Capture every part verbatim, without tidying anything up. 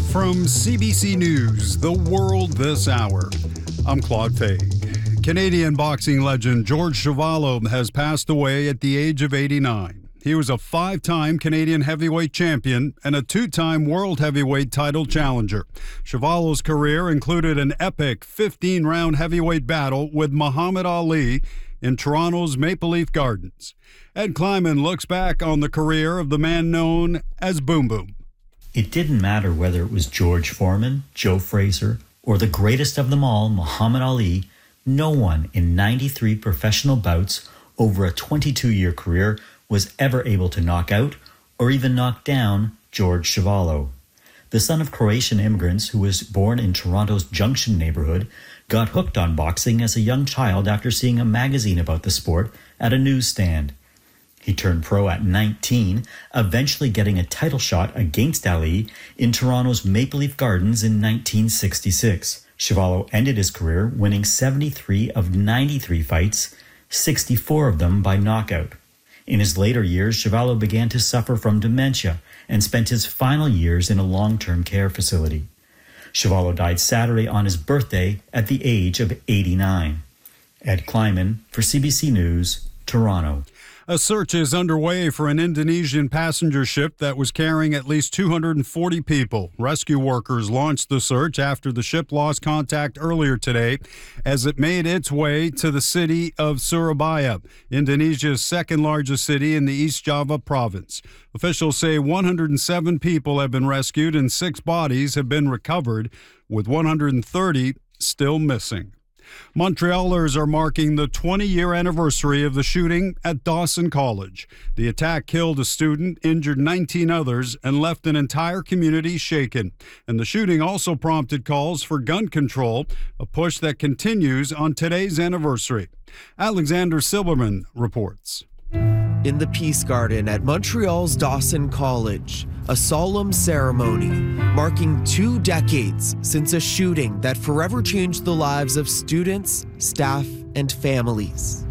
From C B C News, The World This Hour, I'm Claude Faig. Canadian boxing legend George Chuvalo has passed away at the age of eighty-nine. He was a five-time Canadian heavyweight champion and a two-time world heavyweight title challenger. Chuvalo's career included an epic fifteen-round heavyweight battle with Muhammad Ali in Toronto's Maple Leaf Gardens. Ed Kleiman looks back on the career of the man known as Boom Boom. It didn't matter whether it was George Foreman, Joe Frazier, or the greatest of them all, Muhammad Ali. No one in ninety-three professional bouts over a twenty-two-year career was ever able to knock out or even knock down George Chuvalo. The son of Croatian immigrants who was born in Toronto's Junction neighborhood got hooked on boxing as a young child after seeing a magazine about the sport at a newsstand. He turned pro at nineteen, eventually getting a title shot against Ali in Toronto's Maple Leaf Gardens in nineteen sixty-six. Chuvalo ended his career winning seventy-three of ninety-three fights, sixty-four of them by knockout. In his later years, Chuvalo began to suffer from dementia and spent his final years in a long-term care facility. Chuvalo died Saturday on his birthday at the age of eighty-nine. Ed Kleiman for C B C News, Toronto. A search is underway for an Indonesian passenger ship that was carrying at least two hundred forty people. Rescue workers launched the search after the ship lost contact earlier today as it made its way to the city of Surabaya, Indonesia's second largest city in the East Java province. Officials say one hundred seven people have been rescued and six bodies have been recovered, with one hundred thirty still missing. Montrealers are marking the twenty-year anniversary of the shooting at Dawson College. The attack killed a student, injured nineteen others, and left an entire community shaken. And the shooting also prompted calls for gun control, a push that continues on today's anniversary. Alexander Silberman reports. In the Peace Garden at Montreal's Dawson College, a solemn ceremony marking two decades since a shooting that forever changed the lives of students, staff, and families.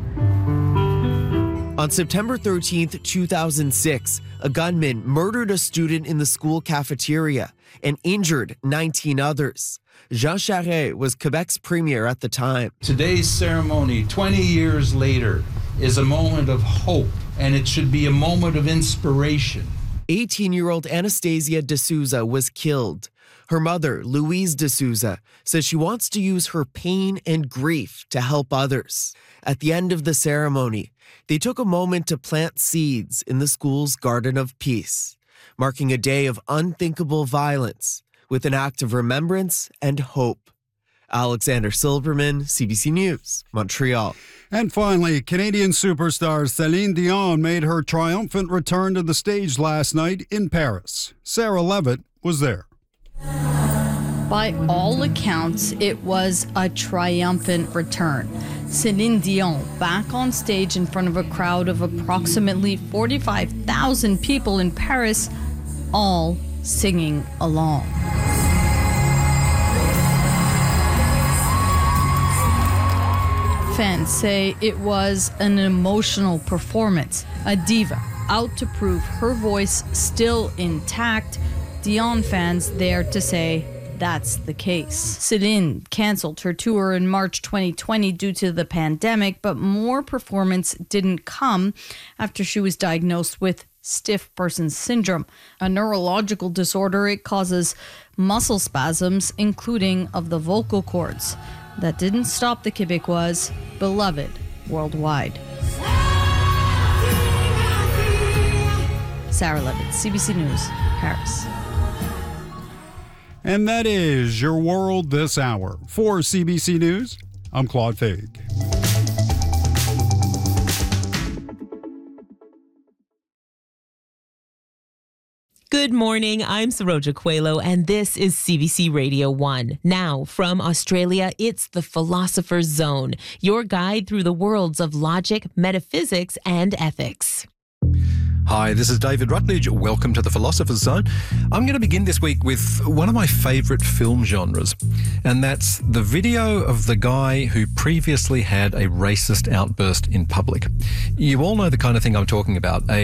On September thirteenth, two thousand six, a gunman murdered a student in the school cafeteria and injured nineteen others. Jean Charest was Quebec's premier at the time. Today's ceremony, twenty years later, is a moment of hope, and it should be a moment of inspiration. eighteen-year-old Anastasia D'Souza was killed. Her mother, Louise D'Souza, says she wants to use her pain and grief to help others. At the end of the ceremony, they took a moment to plant seeds in the school's Garden of Peace, marking a day of unthinkable violence with an act of remembrance and hope. Alexander Silberman, C B C News, Montreal. And finally, Canadian superstar Celine Dion made her triumphant return to the stage last night in Paris. Sarah Levitt was there. By all accounts, it was a triumphant return. Celine Dion back on stage in front of a crowd of approximately forty-five thousand people in Paris, all singing along. Fans say it was an emotional performance. A diva out to prove her voice still intact. Dion fans there to say that's the case. Celine canceled her tour in March twenty twenty due to the pandemic, but more performance didn't come after she was diagnosed with stiff person syndrome, a neurological disorder. It causes muscle spasms, including of the vocal cords. That didn't stop the Québécois, beloved worldwide. Sarah Levitt, C B C News, Paris. And that is your world this hour. For C B C News, I'm Claude Faig. Good morning, I'm Saroja Coelho, and this is C B C Radio one. Now, from Australia, it's the Philosopher's Zone, your guide through the worlds of logic, metaphysics, and ethics. Hi, this is David Rutledge. Welcome to the Philosopher's Zone. I'm going to begin this week with one of my favourite film genres, and that's the video of the guy who previously had a racist outburst in public. You all know the kind of thing I'm talking about. A